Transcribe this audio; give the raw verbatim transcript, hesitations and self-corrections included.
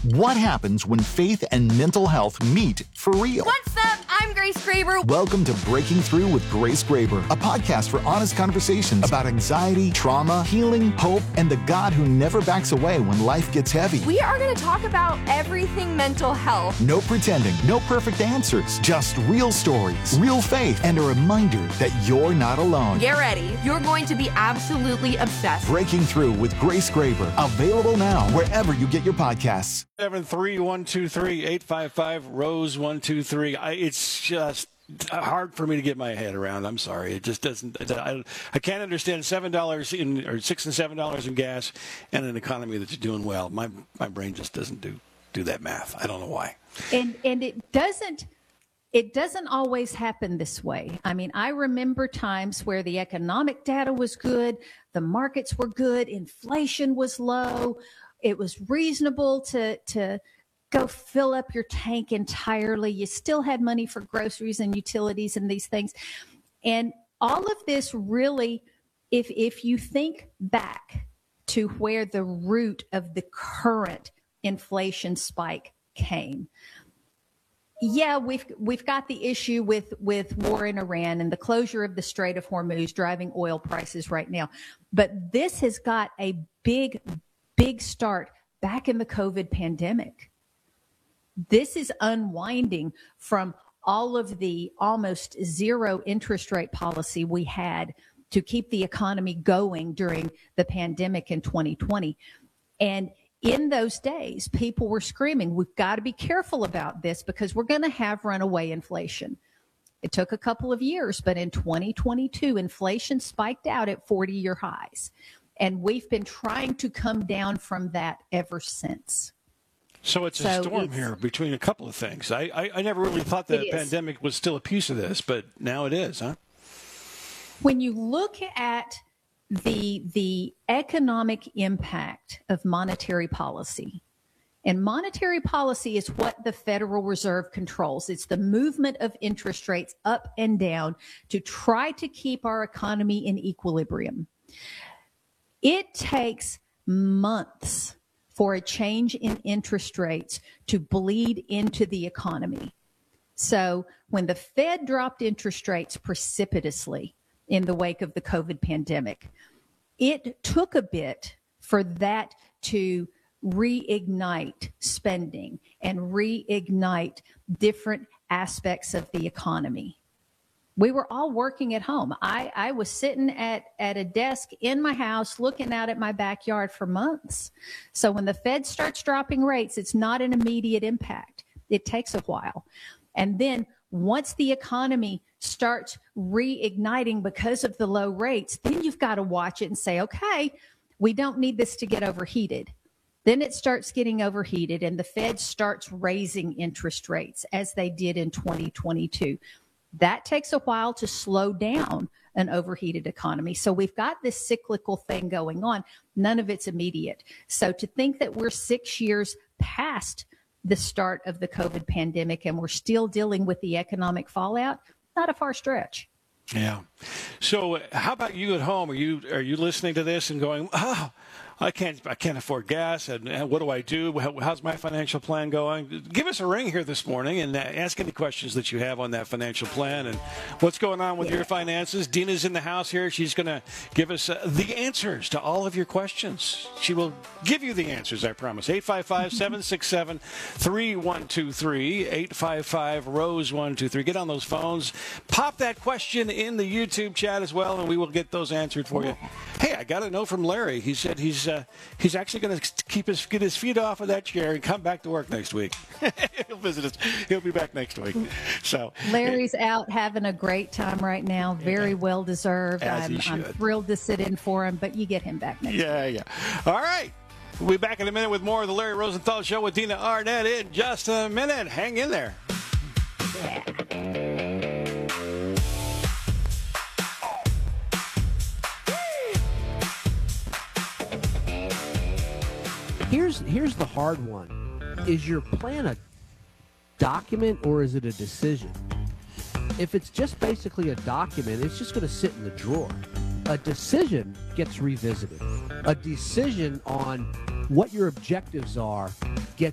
What happens when faith and mental health meet for real? What's up? I'm Grace Graber. Welcome to Breaking Through with Grace Graber, a podcast for honest conversations about anxiety, trauma, healing, hope, and the God who never backs away when life gets heavy. We are going to talk about everything mental health. No pretending, no perfect answers, just real stories, real faith, and a reminder that you're not alone. Get ready. You're going to be absolutely obsessed. Breaking Through with Grace Graber, available now wherever you get your podcasts. seven three one two three eight five five Rose one two three. I, it's just hard for me to get my head around. I'm sorry. It just doesn't. I, I can't understand seven dollars in or six and seven dollars in gas and an economy that's doing well. My my brain just doesn't do do that math. I don't know why. And and it doesn't. It doesn't always happen this way. I mean, I remember times where the economic data was good, the markets were good, inflation was low. It was reasonable to to go fill up your tank entirely. You still had money for groceries and utilities and these things. And all of this really, if if you think back to where the root of the current inflation spike came, yeah, we've we've got the issue with, with war in Iran and the closure of the Strait of Hormuz driving oil prices right now. But this has got a big, big start back in the COVID pandemic. This is unwinding from all of the almost zero interest rate policy we had to keep the economy going during the pandemic in twenty twenty. And in those days, people were screaming, we've got to be careful about this because we're going to have runaway inflation. It took a couple of years, but in twenty twenty-two, inflation spiked out at forty-year highs. And we've been trying to come down from that ever since. So it's so a storm it's, here between a couple of things. I, I, I never really thought the pandemic was still a piece of this, but now it is, huh? When you look at the the economic impact of monetary policy, and monetary policy is what the Federal Reserve controls. It's the movement of interest rates up and down to try to keep our economy in equilibrium. It takes months for a change in interest rates to bleed into the economy. So when the Fed dropped interest rates precipitously in the wake of the COVID pandemic, it took a bit for that to reignite spending and reignite different aspects of the economy. We were all working at home. I, I was sitting at, at a desk in my house looking out at my backyard for months. So when the Fed starts dropping rates, it's not an immediate impact. It takes a while. And then once the economy starts reigniting because of the low rates, then you've got to watch it and say, okay, we don't need this to get overheated. Then it starts getting overheated and the Fed starts raising interest rates as they did in twenty twenty-two. That takes a while to slow down an overheated economy. So we've got this cyclical thing going on. None of it's immediate. So to think that we're six years past the start of the COVID pandemic and we're still dealing with the economic fallout, not a far stretch. Yeah. So how about you at home? Are you are you listening to this and going, oh, I can't I can't afford gas, and, and what do I do? How, how's my financial plan going? Give us a ring here this morning and ask any questions that you have on that financial plan and what's going on with your finances. Dina's in the house here. She's going to give us uh, the answers to all of your questions. She will give you the answers, I promise. eight five five, seven six seven, three one two three, eight five five, Rose one two three. Get on those phones. Pop that question in the YouTube chat as well, and we will get those answered for you. Hey, I got a note from Larry. He said he's uh, he's actually going to keep his get his feet off of that chair and come back to work next week. He'll visit us. He'll be back next week. So Larry's out having a great time right now. Very yeah. well deserved. As I'm, he should. I'm thrilled to sit in for him, but you get him back next yeah, week. Yeah, yeah. All right. We'll be back in a minute with more of the Larry Rosenthal Show with Dina Arnett in just a minute. Hang in there. Yeah. Here's here's the hard one. Is your plan a document or is it a decision? If it's just basically a document, it's just going to sit in the drawer. A decision gets revisited. A decision on what your objectives are gets